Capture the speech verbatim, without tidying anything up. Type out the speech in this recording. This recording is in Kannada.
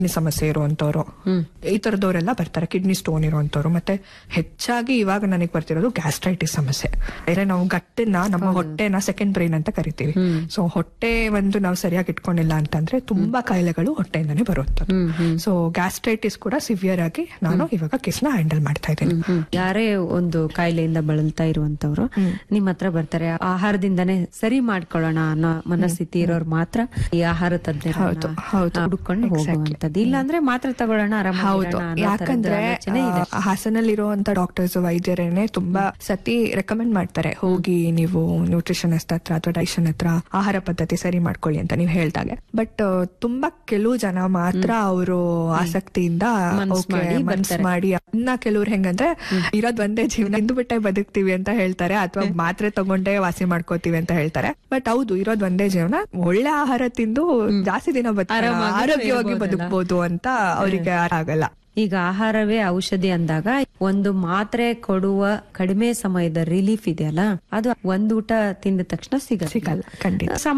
ಸಮಸ್ಯೆ ಇರುವಂತವ್ರು, ಈ ತರದವರೆಲ್ಲ ಬರ್ತಾರೆ. ಕಿಡ್ನಿ ಸ್ಟೋನ್ ಇರುವಂತವ್ರು, ಮತ್ತೆ ಹೆಚ್ಚಾಗಿ ಇವಾಗ ನನಗೆ ಬರ್ತಿರೋದು ಗ್ಯಾಸ್ಟ್ರೈಟಿಸ್ ಸಮಸ್ಯೆ. ಅಂದ್ರೆ ನಾವು ಗಟ್ಟನ್ನ, ನಮ್ಮ ಹೊಟ್ಟೆನ ಸೆಕೆಂಡ್ ಬ್ರೈನ್ ಅಂತ ಕರಿತೀವಿ. ಸೊ ಹೊಟ್ಟೆ ಒಂದು ನಾವು ಸರಿಯಾಗಿ ಇಟ್ಕೊಂಡಿಲ್ಲ ಅಂತಂದ್ರೆ ತುಂಬಾ ಕಾಯಿಲೆಗಳು ಹೊಟ್ಟೆಯಿಂದಾನೇ ಬರುವಂತದ್ದು. ಸೊ ಗ್ಯಾಸ್ಟ್ರೈಟಿಸ್ ಕೂಡ ಸಿವಿಯರ್ ಆಗಿ ನಾನು ಇವಾಗ ಕೇಸ್ನ ಹ್ಯಾಂಡಲ್ ಮಾಡ್ತಾ ಇದ್ದೀನಿ. ಯಾರೇ ಒಂದು ಕಾಯಿಲೆಯಿಂದ ಬಳಲ್ತಾ ಇರುವಂತವ್ರು ನಿಮ್ ಹತ್ರ ಬರ್ತಾರೆ, ಆಹಾರದಿಂದಾನೇ ಸರಿ ಮಾಡ್ಕೊಳ್ಳೋಣ ಅನ್ನೋ ಮನಸ್ಥಿತಿ ಇರೋರು ಮಾತ್ರ ಈ ಆಹಾರ ತಜ್ಞರು ಹುಡುಕೊಂಡು ಹೋಗುವಂತದ್ದು. ಇಲ್ಲ ಅಂದ್ರೆ ಮಾತ್ರ ತಗೊಳ್ಳೋಣ ಆರಾಮ. ಹೌದು, ಯಾಕಂದ್ರೆ ಹಾಸನಲ್ಲಿ ಇರುವಂತ ಡಾಕ್ಟರ್ಸ್, ವೈದ್ಯರೇನೆ ತುಂಬಾ ಸತಿ ರೆಕಮೆಂಡ್ ಮಾಡ್ತಾರೆ, ಹೋಗಿ ನೀವು ನ್ಯೂಟ್ರಿಷನಿಸ್ಟ್ ಹತ್ರ ಅಥವಾ ಡೈಷನ್ ಹತ್ರ ಆಹಾರ ಪದ್ಧತಿ ಸರಿ ಮಾಡ್ಕೊಳ್ಳಿ ಅಂತ ನೀವು ಹೇಳ್ದಾಗೆ. ಬಟ್ ತುಂಬಾ ಕೆಲವು ಜನ ಮಾತ್ರ ಅವರು ಆಸಕ್ತಿಯಿಂದ ಮನ್ಸ್ ಮಾಡಿ, ಇನ್ನ ಕೆಲವ್ರು ಹೆಂಗಂದ್ರೆ ಇರೋದ್ ಒಂದೇ ಜೀವನ, ಇಂದು ಬಿಟ್ಟೆ ಬದುಕ್ತಿವಿ ಅಂತ ಹೇಳ್ತಾರೆ, ಅಥವಾ ಮಾತ್ರೆ ತಗೊಂಡೇ ವಾಸಿ ಮಾಡ್ಕೋತೀವಿ ಅಂತ ಹೇಳ್ತಾರೆ. ಬಟ್ ಹೌದು, ಇರೋದ್ ಒಂದೇ ಜೀವನ, ಒಳ್ಳೆ ಆಹಾರ ತಿಂದು ಜಾಸ್ತಿ ದಿನ ಆರೋಗ್ಯವಾಗಿ ಬದುಕಬಹುದು ಅಂತ ಅವರಿಗೆ ಆಗಲ್ಲ. ಈಗ ಆಹಾರವೇ ಔಷಧಿ ಅಂದಾಗ ಒಂದು ಮಾತ್ರೆ ಕೊಡುವ ಕಡಿಮೆ ಸಮಯದ ರಿಲೀಫ್ ಇದೆಯಲ್ಲ, ಅದು ಒಂದ್ ಊಟ ತಿಂದ ತಕ್ಷಣ ಸಿಗಲ್ಲ. ಖಂಡಿತ.